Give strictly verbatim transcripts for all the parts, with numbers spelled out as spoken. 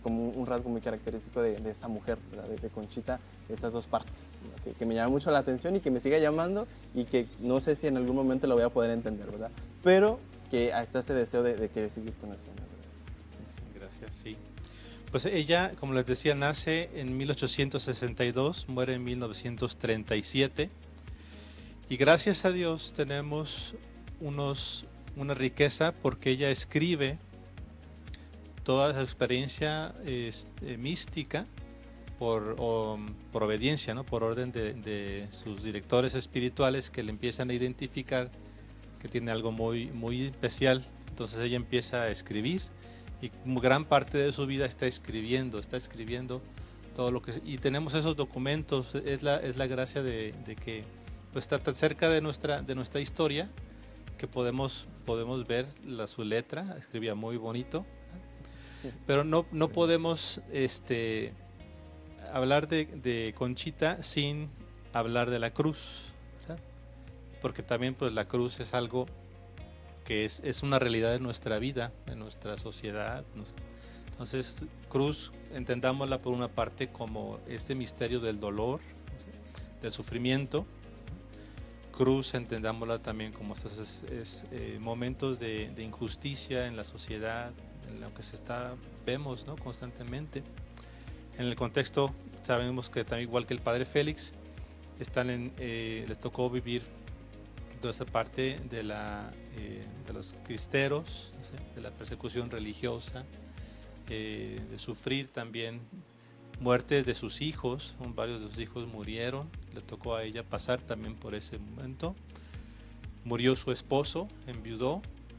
como un rasgo muy característico de, de esta mujer, de, de Conchita, estas dos partes, ¿no? que, que me llama mucho la atención y que me sigue llamando y que no sé si en algún momento lo voy a poder entender, ¿verdad? Pero que hasta ese deseo de, de querer seguir conociendo, ¿verdad? Sí, gracias, sí. Pues ella, como les decía, nace en mil ochocientos sesenta y dos, muere en mil novecientos treinta y siete y gracias a Dios tenemos unos, una riqueza porque ella escribe toda su experiencia este, mística por, o, por obediencia, ¿no? Por orden de, de sus directores espirituales que le empiezan a identificar que tiene algo muy, muy especial. Entonces ella empieza a escribir y gran parte de su vida está escribiendo, está escribiendo todo lo que... Y tenemos esos documentos, es la, es la gracia de, de que pues, está tan cerca de nuestra, de nuestra historia que podemos, podemos ver la, su letra, escribía muy bonito. Pero no, no podemos este, hablar de, de Conchita sin hablar de la cruz, ¿verdad? Porque también pues, la cruz es algo que es, es una realidad de nuestra vida, de nuestra sociedad. No sé. Entonces, cruz, entendámosla por una parte como este misterio del dolor, no sé, del sufrimiento. Cruz, entendámosla también como estos es, es, eh, momentos de, de injusticia en la sociedad, en lo que se está, vemos, ¿no? Constantemente. En el contexto, sabemos que también igual que el padre Félix, están en, eh, les tocó vivir toda esa parte de, la, eh, de los cristeros, ¿no sé? De la persecución religiosa, eh, de sufrir también muertes de sus hijos, varios de sus hijos murieron, le tocó a ella pasar también por ese momento. Murió su esposo, enviudó.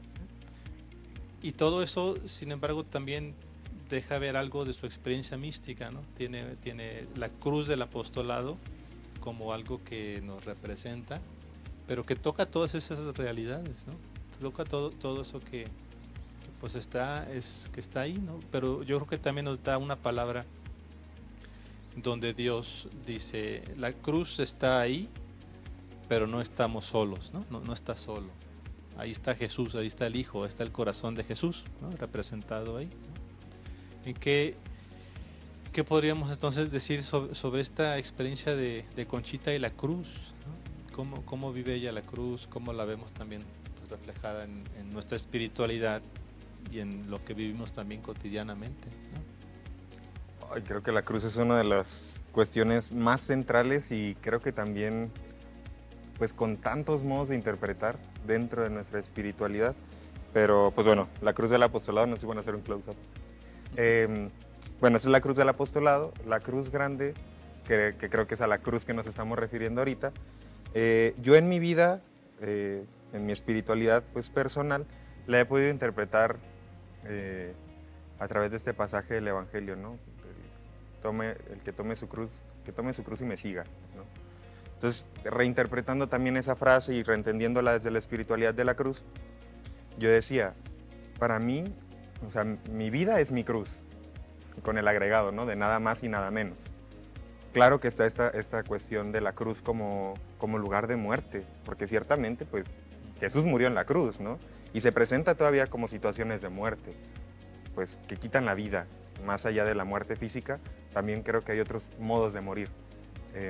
Y todo eso, sin embargo, también deja ver algo de su experiencia mística, ¿no? Tiene, tiene la cruz del apostolado como algo que nos representa, pero que toca todas esas realidades, ¿no? Toca todo, todo eso que, que pues está, es, que está ahí, ¿no? Pero yo creo que también nos da una palabra donde Dios dice, la cruz está ahí, pero no estamos solos, ¿no? No, no está solo. Ahí está Jesús, ahí está el Hijo, ahí está el corazón de Jesús, ¿no? Representado ahí, ¿no? ¿En qué, qué podríamos entonces decir sobre, sobre esta experiencia de, de Conchita y la cruz, ¿no? ¿Cómo, cómo vive ella la cruz? ¿Cómo la vemos también pues, reflejada en, en nuestra espiritualidad y en lo que vivimos también cotidianamente, ¿no? Ay, creo que la cruz es una de las cuestiones más centrales y creo que también pues con tantos modos de interpretar dentro de nuestra espiritualidad, pero pues bueno, la cruz del apostolado, no sé si van a hacer un close-up. Eh, bueno, esa es la cruz del apostolado, la cruz grande, que, que creo que es a la cruz que nos estamos refiriendo ahorita. Eh, yo en mi vida, eh, en mi espiritualidad pues personal, la he podido interpretar eh, a través de este pasaje del Evangelio, ¿no? El, tome, el que tome su cruz, que tome su cruz y me siga, ¿no? Entonces, reinterpretando también esa frase y reentendiéndola desde la espiritualidad de la cruz, yo decía, para mí, o sea, mi vida es mi cruz, con el agregado, ¿no? De nada más y nada menos. Claro que está esta, esta cuestión de la cruz como, como lugar de muerte, porque ciertamente, pues, Jesús murió en la cruz, ¿no? Y se presenta todavía como situaciones de muerte, pues, que quitan la vida. Más allá de la muerte física, también creo que hay otros modos de morir. Eh,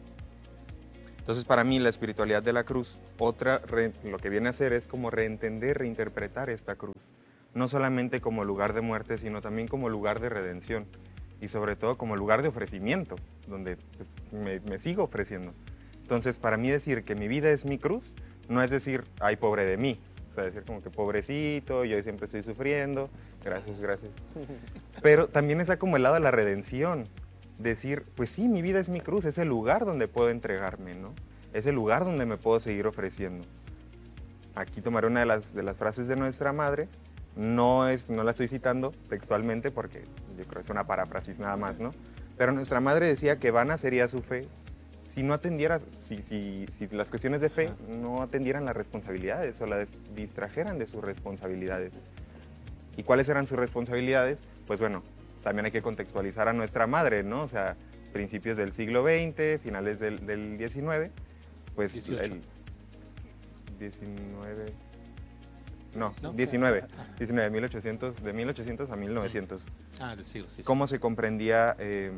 Entonces, para mí, la espiritualidad de la cruz, otra, re, lo que viene a hacer es como reentender, reinterpretar esta cruz. No solamente como lugar de muerte, sino también como lugar de redención. Y sobre todo como lugar de ofrecimiento, donde pues, me, me sigo ofreciendo. Entonces, para mí decir que mi vida es mi cruz, no es decir, ay, pobre de mí. O sea, decir como que pobrecito, yo siempre estoy sufriendo, gracias, gracias. Pero también está como el lado de la redención. Decir, pues sí, mi vida es mi cruz, es el lugar donde puedo entregarme, ¿no? Es el lugar donde me puedo seguir ofreciendo. Aquí tomaré una de las, de las frases de nuestra madre, no, es, no la estoy citando textualmente porque yo creo que es una paráfrasis nada más, ¿no? Pero nuestra madre decía que vana sería su fe si no atendiera, si, si, si las cuestiones de fe no atendieran las responsabilidades o las distrajeran de sus responsabilidades. ¿Y cuáles eran sus responsabilidades? Pues bueno, también hay que contextualizar a nuestra madre, ¿no? O sea, principios del siglo veinte, finales del, del diecinueve, pues dieciocho. el diecinueve, no, no diecinueve, diecinueve, mil ochocientos, de mil ochocientos a mil novecientos. Ah, del siglo, sí, sí. cómo se comprendía eh,